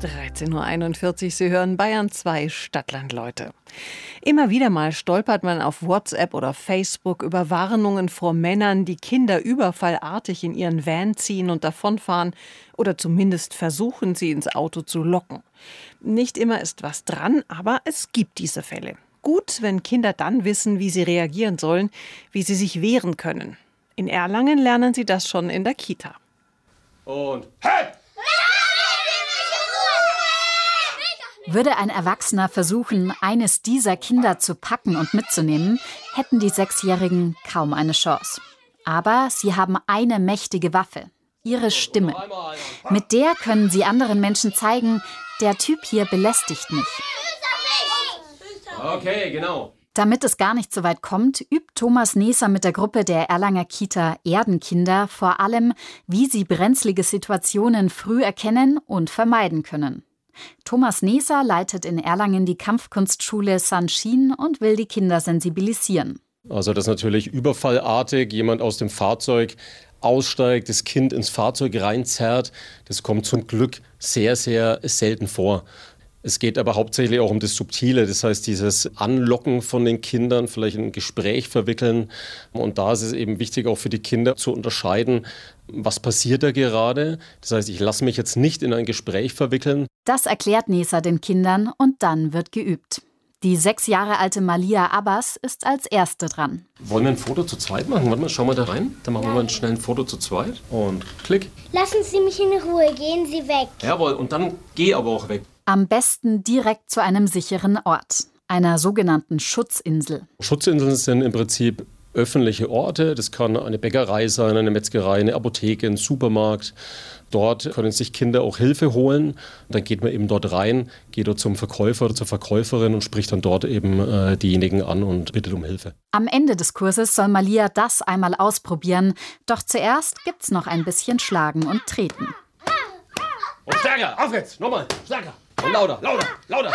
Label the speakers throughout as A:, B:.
A: 13:41 Uhr, Sie hören Bayern 2 Stadtland Leute. Immer wieder mal stolpert man auf WhatsApp oder Facebook über Warnungen vor Männern, die Kinder überfallartig in ihren Van ziehen und davonfahren oder zumindest versuchen, sie ins Auto zu locken. Nicht immer ist was dran, aber es gibt diese Fälle. Gut, wenn Kinder dann wissen, wie sie reagieren sollen, wie sie sich wehren können. In Erlangen lernen sie das schon in der Kita.
B: Und hey!
C: Würde ein Erwachsener versuchen, eines dieser Kinder zu packen und mitzunehmen, hätten die Sechsjährigen kaum eine Chance. Aber sie haben eine mächtige Waffe, ihre Stimme. Mit der können sie anderen Menschen zeigen, der Typ hier belästigt mich.
B: Okay, genau.
C: Damit es gar nicht so weit kommt, übt Thomas Neser mit der Gruppe der Erlanger Kita Erdenkinder vor allem, wie sie brenzlige Situationen früh erkennen und vermeiden können. Thomas Neser leitet in Erlangen die Kampfkunstschule Sanshin und will die Kinder sensibilisieren.
B: Also dass natürlich überfallartig jemand aus dem Fahrzeug aussteigt, das Kind ins Fahrzeug reinzerrt, das kommt zum Glück sehr, sehr selten vor. Es geht aber hauptsächlich auch um das Subtile, das heißt dieses Anlocken von den Kindern, vielleicht in ein Gespräch verwickeln. Und da ist es eben wichtig, auch für die Kinder zu unterscheiden, was passiert da gerade. Das heißt, ich lasse mich jetzt nicht in ein Gespräch verwickeln.
C: Das erklärt Neser den Kindern und dann wird geübt. Die 6 Jahre alte Malia Abbas ist als Erste dran.
B: Wollen wir ein Foto zu zweit machen? Warte mal, schau mal da rein. Dann machen wir mal schnell ein Foto zu zweit. Und klick.
D: Lassen Sie mich in Ruhe, gehen Sie weg.
B: Jawohl, und dann geh aber auch weg.
C: Am besten direkt zu einem sicheren Ort, einer sogenannten Schutzinsel.
B: Schutzinseln sind im Prinzip öffentliche Orte. Das kann eine Bäckerei sein, eine Metzgerei, eine Apotheke, ein Supermarkt. Dort können sich Kinder auch Hilfe holen. Dann geht man eben dort rein, geht dort zum Verkäufer oder zur Verkäuferin und spricht dann dort eben diejenigen an und bittet um Hilfe.
C: Am Ende des Kurses soll Malia das einmal ausprobieren. Doch zuerst gibt's noch ein bisschen Schlagen und Treten.
B: Und stärker, auf jetzt, nochmal, stärker. Und lauter, lauter, lauter.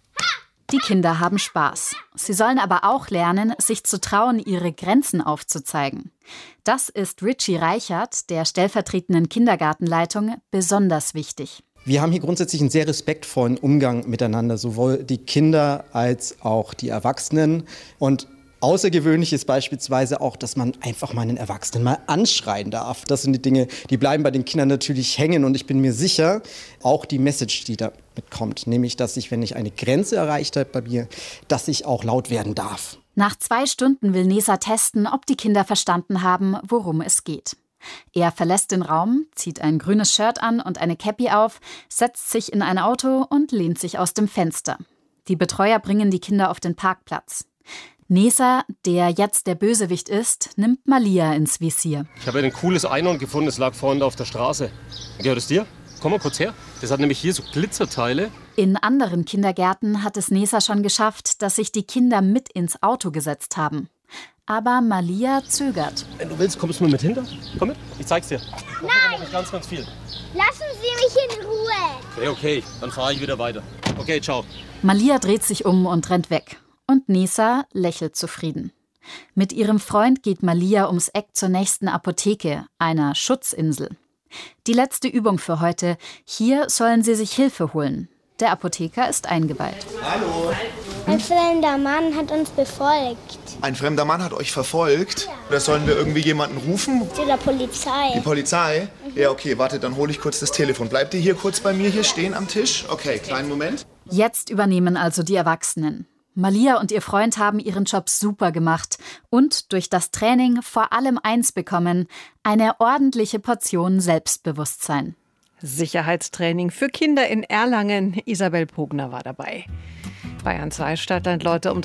C: Die Kinder haben Spaß. Sie sollen aber auch lernen, sich zu trauen, ihre Grenzen aufzuzeigen. Das ist Richie Reichert, der stellvertretenden Kindergartenleitung, besonders wichtig.
E: Wir haben hier grundsätzlich einen sehr respektvollen Umgang miteinander, sowohl die Kinder als auch die Erwachsenen. Und außergewöhnlich ist beispielsweise auch, dass man einfach mal einen Erwachsenen mal anschreien darf. Das sind die Dinge, die bleiben bei den Kindern natürlich hängen. Und ich bin mir sicher, auch die Message, die damit kommt, nämlich, dass ich, wenn ich eine Grenze erreicht habe bei mir, dass ich auch laut werden darf.
C: Nach 2 Stunden will Neser testen, ob die Kinder verstanden haben, worum es geht. Er verlässt den Raum, zieht ein grünes Shirt an und eine Cappy auf, setzt sich in ein Auto und lehnt sich aus dem Fenster. Die Betreuer bringen die Kinder auf den Parkplatz. Neser, der jetzt der Bösewicht ist, nimmt Malia ins Visier.
B: Ich habe ein cooles Einhorn gefunden, das lag vorne auf der Straße. Gehört es dir? Komm mal kurz her. Das hat nämlich hier so Glitzerteile.
C: In anderen Kindergärten hat es Neser schon geschafft, dass sich die Kinder mit ins Auto gesetzt haben. Aber Malia zögert.
B: Wenn du willst, kommst du mit hinter. Komm mit, ich zeig's dir.
D: Nein!
B: Ganz, ganz viel.
D: Lassen Sie mich in Ruhe.
B: Okay, dann fahre ich wieder weiter. Okay, ciao.
C: Malia dreht sich um und rennt weg. Und Neser lächelt zufrieden. Mit ihrem Freund geht Malia ums Eck zur nächsten Apotheke, einer Schutzinsel. Die letzte Übung für heute. Hier sollen sie sich Hilfe holen. Der Apotheker ist eingeweiht.
F: Hallo.
D: Ein fremder Mann hat uns befolgt.
F: Ein fremder Mann hat euch verfolgt? Ja. Oder sollen wir irgendwie jemanden rufen?
D: Zu der Polizei.
F: Die Polizei? Ja, okay, warte, dann hole ich kurz das Telefon. Bleibt ihr hier kurz bei mir hier stehen am Tisch? Okay, kleinen Moment.
C: Jetzt übernehmen also die Erwachsenen. Malia und ihr Freund haben ihren Job super gemacht und durch das Training vor allem eins bekommen: eine ordentliche Portion Selbstbewusstsein.
A: Sicherheitstraining für Kinder in Erlangen. Isabel Pogner war dabei. Bayern 2 Stadtland Leute um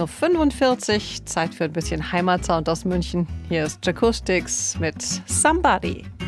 A: 13:45 Uhr. Zeit für ein bisschen Heimatsound aus München. Hier ist Jacoustics mit Somebody.